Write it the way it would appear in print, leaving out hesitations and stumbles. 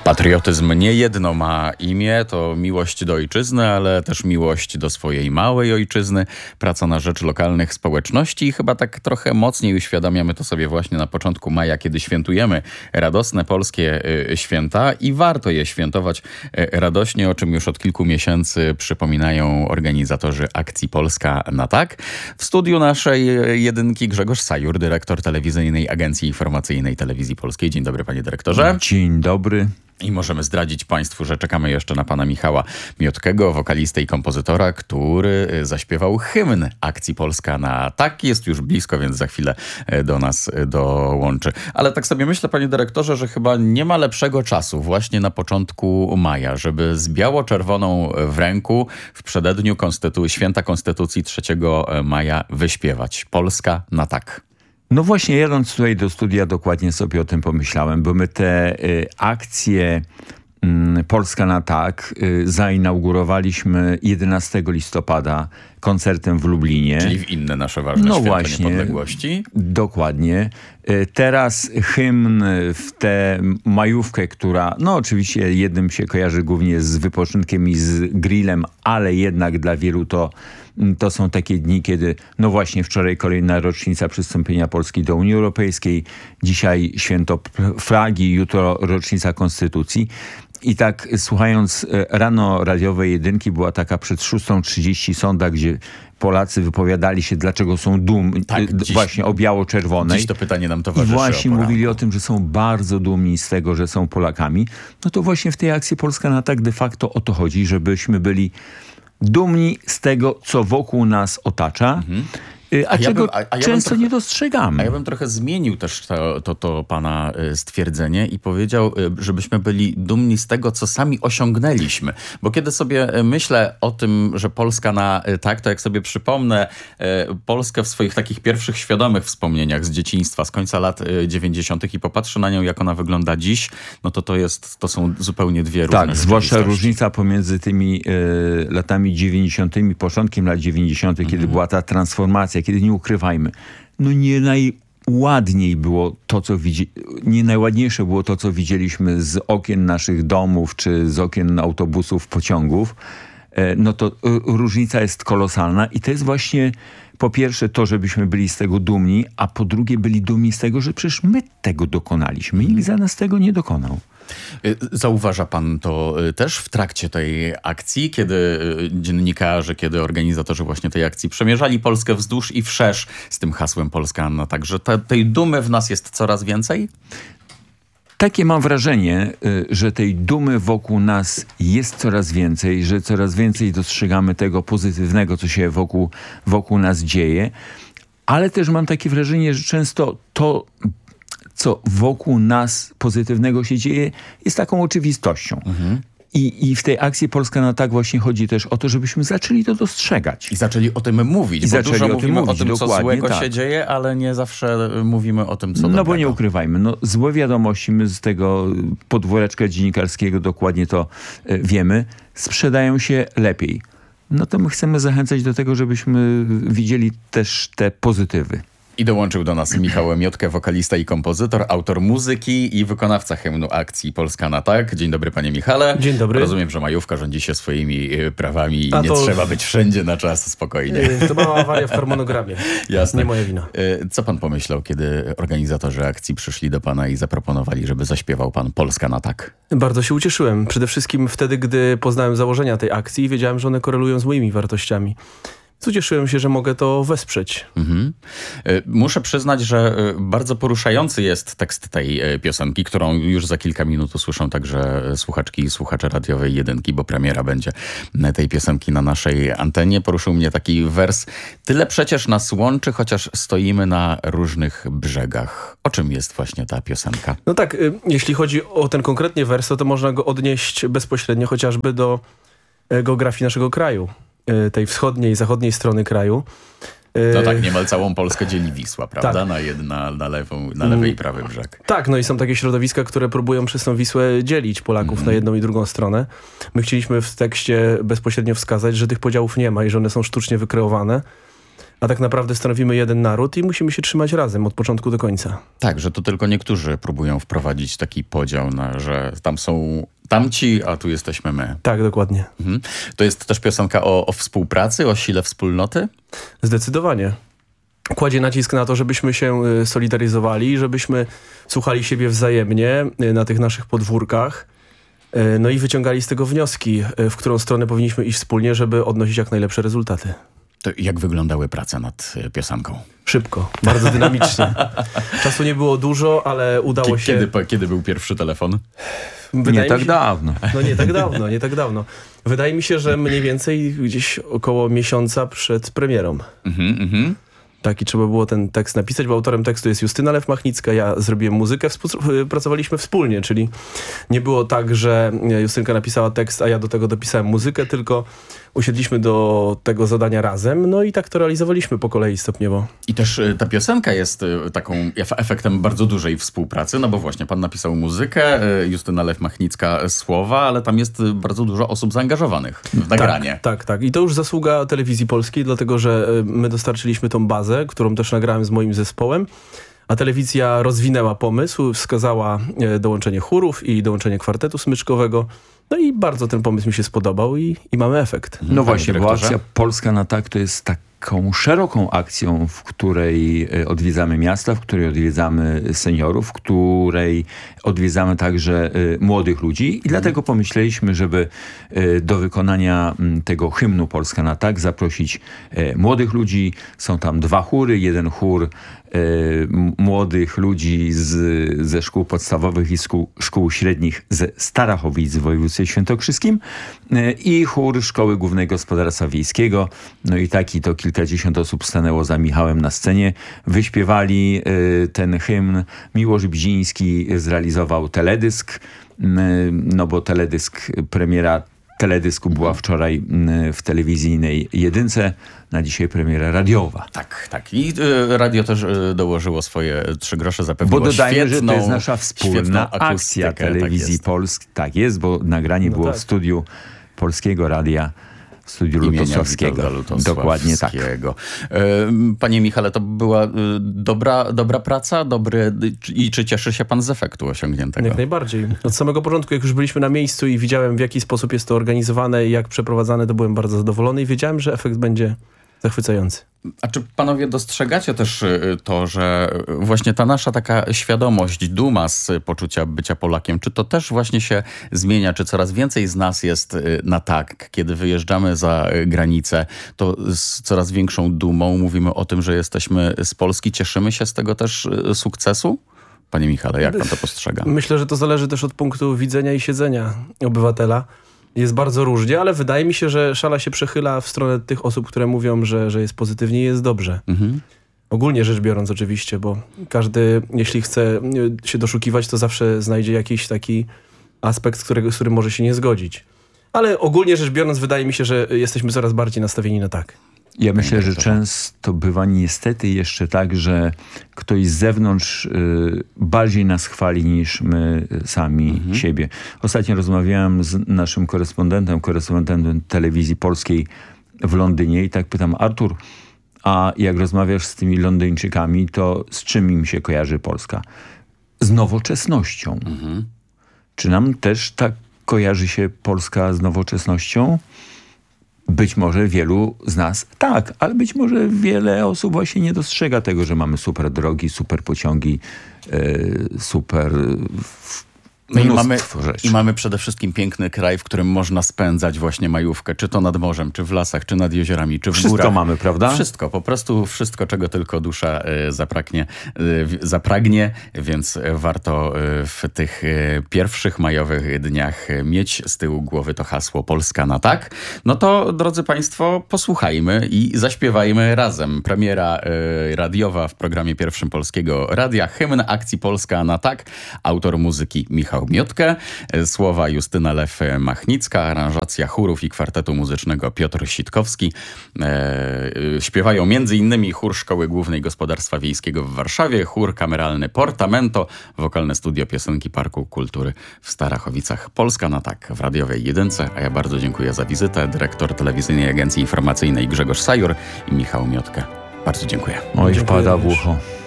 Patriotyzm nie jedno ma imię, to miłość do ojczyzny, ale też miłość do swojej małej ojczyzny, praca na rzecz lokalnych społeczności i chyba tak trochę mocniej uświadamiamy to sobie właśnie na początku maja, kiedy świętujemy radosne polskie święta i warto je świętować radośnie, o czym już od kilku miesięcy przypominają organizatorzy akcji Polska na tak. W studiu naszej jedynki Grzegorz Sajur, dyrektor telewizyjnej Agencji Informacyjnej Telewizji Polskiej. Dzień dobry, panie dyrektorze. Dzień dobry. I możemy zdradzić państwu, że czekamy jeszcze na pana Michała Miotkiego, wokalistę i kompozytora, który zaśpiewał hymn akcji Polska na tak. Jest już blisko, więc za chwilę do nas dołączy. Ale tak sobie myślę, panie dyrektorze, że chyba nie ma lepszego czasu właśnie na początku maja, żeby z biało-czerwoną w ręku w przededniu Święta Konstytucji 3 maja wyśpiewać Polska na tak. No właśnie, jadąc tutaj do studia, dokładnie sobie o tym pomyślałem, bo my te akcje Polska na tak zainaugurowaliśmy 11 listopada koncertem w Lublinie. Czyli w inne nasze ważne święto niepodległości. Dokładnie. Teraz hymn w tę majówkę, która no oczywiście jednym się kojarzy głównie z wypoczynkiem i z grillem, ale jednak dla wielu to są takie dni, kiedy no właśnie wczoraj kolejna rocznica przystąpienia Polski do Unii Europejskiej, dzisiaj święto flagi, jutro rocznica Konstytucji. I tak słuchając rano radiowej jedynki, była taka przed 6:30 sonda, gdzie Polacy wypowiadali się, dlaczego są dumni, właśnie o biało-czerwonej. Dziś to pytanie nam towarzyszy. I właśnie mówili o tym, że są bardzo dumni z tego, że są Polakami. No to właśnie w tej akcji Polska na tak de facto o to chodzi, żebyśmy byli dumni z tego, co wokół nas otacza. Czego często nie dostrzegamy. A ja bym trochę zmienił też to pana stwierdzenie i powiedział, żebyśmy byli dumni z tego, co sami osiągnęliśmy. Bo kiedy sobie myślę o tym, że Polska na tak, to jak sobie przypomnę Polskę w swoich takich pierwszych świadomych wspomnieniach z dzieciństwa, z końca lat 90. i popatrzę na nią, jak ona wygląda dziś, no to są zupełnie dwie różne rzeczywistości. Zwłaszcza różnica pomiędzy tymi latami 90., początkiem lat 90., kiedy była ta transformacja, kiedy nie ukrywajmy, no nie najładniej było to, nie najładniejsze było to, co widzieliśmy z okien naszych domów, czy z okien autobusów, pociągów, no to różnica jest kolosalna i to jest właśnie po pierwsze to, żebyśmy byli z tego dumni, a po drugie byli dumni z tego, że przecież my tego dokonaliśmy. Nikt za nas tego nie dokonał. Zauważa pan to też w trakcie tej akcji, kiedy dziennikarze, kiedy organizatorzy właśnie tej akcji przemierzali Polskę wzdłuż i wszerz z tym hasłem Polska na tak, że tej dumy w nas jest coraz więcej? Takie mam wrażenie, że tej dumy wokół nas jest coraz więcej, że coraz więcej dostrzegamy tego pozytywnego, co się wokół nas dzieje, ale też mam takie wrażenie, że często to, co wokół nas pozytywnego się dzieje, jest taką oczywistością. I w tej akcji Polska na tak właśnie chodzi też o to, żebyśmy zaczęli to dostrzegać. I zaczęli o tym mówić, bo dużo mówimy o tym, co złego się dzieje, ale nie zawsze mówimy o tym, co dobrego. No bo nie ukrywajmy, złe wiadomości, my z tego podwóreczka dziennikarskiego dokładnie to wiemy, sprzedają się lepiej. No to my chcemy zachęcać do tego, żebyśmy widzieli też te pozytywy. I dołączył do nas Michał Miotkę, wokalista i kompozytor, autor muzyki i wykonawca hymnu akcji Polska na tak. Dzień dobry, panie Michale. Dzień dobry. Rozumiem, że majówka rządzi się swoimi prawami i nie trzeba być wszędzie na czas, spokojnie. To mała awaria w harmonogramie. Jasne. Nie moja wina. Co pan pomyślał, kiedy organizatorzy akcji przyszli do pana i zaproponowali, żeby zaśpiewał pan Polska na tak? Bardzo się ucieszyłem. Przede wszystkim wtedy, gdy poznałem założenia tej akcji i wiedziałem, że one korelują z moimi wartościami. Cieszyłem się, że mogę to wesprzeć. Muszę przyznać, że bardzo poruszający jest tekst tej piosenki, którą już za kilka minut usłyszą także słuchaczki i słuchacze radiowej jedynki, bo premiera będzie tej piosenki na naszej antenie. Poruszył mnie taki wers. Tyle przecież nas łączy, chociaż stoimy na różnych brzegach. O czym jest właśnie ta piosenka? No tak, jeśli chodzi o ten konkretnie wers, to można go odnieść bezpośrednio chociażby do geografii naszego kraju. Tej wschodniej i zachodniej strony kraju. No tak, niemal całą Polskę dzieli Wisła, prawda? Tak. Na lewy i prawy brzeg. Tak, no i są takie środowiska, które próbują przez tą Wisłę dzielić Polaków na jedną i drugą stronę. My chcieliśmy w tekście bezpośrednio wskazać, że tych podziałów nie ma i że one są sztucznie wykreowane. a tak naprawdę stanowimy jeden naród i musimy się trzymać razem od początku do końca. Tak, że to tylko niektórzy próbują wprowadzić taki podział, że tam są tamci, a tu jesteśmy my. Tak, dokładnie. Mhm. To jest też piosenka o współpracy, o sile wspólnoty? Zdecydowanie. Kładzie nacisk na to, żebyśmy się solidaryzowali, żebyśmy słuchali siebie wzajemnie na tych naszych podwórkach, no i wyciągali z tego wnioski, w którą stronę powinniśmy iść wspólnie, żeby odnosić jak najlepsze rezultaty. To jak wyglądały prace nad piosenką? Szybko, bardzo dynamicznie. Czasu nie było dużo, ale udało się... Kiedy był pierwszy telefon? Wydaje nie tak mi się... dawno. No nie tak dawno. Wydaje mi się, że mniej więcej gdzieś około miesiąca przed premierą. Tak, i trzeba było ten tekst napisać, bo autorem tekstu jest Justyna Lew-Machnicka, ja zrobiłem muzykę, pracowaliśmy wspólnie, czyli nie było tak, że Justynka napisała tekst, a ja do tego dopisałem muzykę, tylko usiedliśmy do tego zadania razem, no i tak to realizowaliśmy po kolei stopniowo. I też ta piosenka jest taką efektem bardzo dużej współpracy, no bo właśnie pan napisał muzykę, Justyna Lew-Machnicka słowa, ale tam jest bardzo dużo osób zaangażowanych w nagranie. Tak. I to już zasługa Telewizji Polskiej, dlatego że my dostarczyliśmy tą bazę, którą też nagrałem z moim zespołem, a telewizja rozwinęła pomysł, wskazała dołączenie chórów i dołączenie kwartetu smyczkowego. No i bardzo ten pomysł mi się spodobał i mamy efekt. No właśnie, bo akcja Polska na tak to jest taką szeroką akcją, w której odwiedzamy miasta, w której odwiedzamy seniorów, w której odwiedzamy także młodych ludzi i dlatego pomyśleliśmy, żeby do wykonania tego hymnu Polska na tak zaprosić młodych ludzi. Są tam 2 chóry, jeden chór młodych ludzi ze szkół podstawowych i szkół średnich ze Starachowic w województwie świętokrzyskim i chór Szkoły Głównej Gospodarstwa Wiejskiego. No i to kilkadziesiąt osób stanęło za Michałem na scenie. Wyśpiewali ten hymn. Miłosz Bziński zrealizował teledysk, no bo premiera teledysku była wczoraj w telewizyjnej Jedynce, na dzisiaj premiera radiowa. Tak. I radio też dołożyło swoje 3 grosze, zapewniło bo dodajmy, świetną, że to jest nasza wspólna akcja telewizji Polskiej. Tak jest, bo nagranie było w studiu Polskiego Radia, w studiu Lutosławskiego. Dokładnie tak. Panie Michale, to była dobra praca? I czy cieszy się pan z efektu osiągniętego? Jak najbardziej. Od samego początku, jak już byliśmy na miejscu i widziałem, w jaki sposób jest to organizowane i jak przeprowadzane, to byłem bardzo zadowolony i wiedziałem, że efekt będzie zachwycający. A czy panowie dostrzegacie też to, że właśnie ta nasza taka świadomość, duma z poczucia bycia Polakiem, czy to też właśnie się zmienia? Czy coraz więcej z nas jest na tak? Kiedy wyjeżdżamy za granicę, to z coraz większą dumą mówimy o tym, że jesteśmy z Polski. Cieszymy się z tego też sukcesu? Panie Michale, jak pan to postrzega? Myślę, że to zależy też od punktu widzenia i siedzenia obywatela. Jest bardzo różnie, ale wydaje mi się, że szala się przechyla w stronę tych osób, które mówią, że jest pozytywnie i jest dobrze. Ogólnie rzecz biorąc oczywiście, bo każdy, jeśli chce się doszukiwać, to zawsze znajdzie jakiś taki aspekt, z którym może się nie zgodzić. Ale ogólnie rzecz biorąc, wydaje mi się, że jesteśmy coraz bardziej nastawieni na tak. Ja myślę, że często bywa niestety jeszcze tak, że ktoś z zewnątrz bardziej nas chwali niż my sami siebie. Ostatnio rozmawiałem z naszym korespondentem telewizji polskiej w Londynie i tak pytam: Artur, a jak rozmawiasz z tymi Londyńczykami, to z czym im się kojarzy Polska? Z nowoczesnością. Czy nam też tak kojarzy się Polska z nowoczesnością? Być może wielu z nas tak, ale być może wiele osób właśnie nie dostrzega tego, że mamy super drogi, super pociągi, super I mamy przede wszystkim piękny kraj, w którym można spędzać właśnie majówkę, czy to nad morzem, czy w lasach, czy nad jeziorami, czy w górach. Wszystko mamy, prawda? Wszystko, po prostu wszystko, czego tylko dusza zapragnie, więc warto w tych pierwszych majowych dniach mieć z tyłu głowy to hasło Polska na tak. No to, drodzy państwo, posłuchajmy i zaśpiewajmy razem. Premiera radiowa w programie Pierwszym Polskiego Radia, hymn akcji Polska na tak, autor muzyki Michał Miotkę, słowa Justyna Lew-Machnicka, aranżacja chórów i kwartetu muzycznego Piotr Sitkowski. Śpiewają m.in. chór Szkoły Głównej Gospodarstwa Wiejskiego w Warszawie, chór kameralny Portamento, wokalne studio piosenki Parku Kultury w Starachowicach. Polska na tak w radiowej Jedynce, a ja bardzo dziękuję za wizytę. Dyrektor Telewizyjnej Agencji Informacyjnej Grzegorz Sajur i Michał Miotkę. Bardzo dziękuję. Oj, Dziękuję wpada w również. ucho.